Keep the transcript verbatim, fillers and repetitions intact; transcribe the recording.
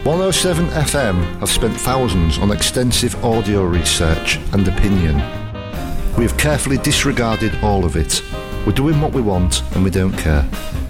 one oh seven F M have spent thousands on extensive audio research and opinion. We have carefully disregarded all of it. We're doing what we want and we don't care.